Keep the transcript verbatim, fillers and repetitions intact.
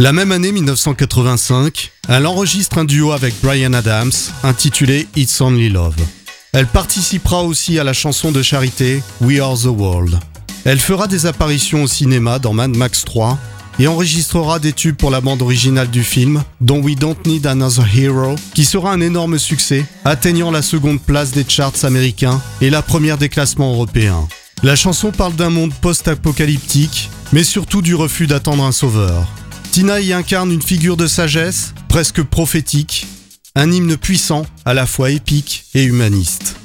La même année mille neuf cent quatre-vingt-cinq, elle enregistre un duo avec Bryan Adams, intitulé It's Only Love. Elle participera aussi à la chanson de charité We Are the World. Elle fera des apparitions au cinéma dans Mad Max trois et enregistrera des tubes pour la bande originale du film, dont We Don't Need Another Hero, qui sera un énorme succès, atteignant la seconde place des charts américains et la première des classements européens. La chanson parle d'un monde post-apocalyptique, mais surtout du refus d'attendre un sauveur. Tina y incarne une figure de sagesse, presque prophétique, un hymne puissant, à la fois épique et humaniste.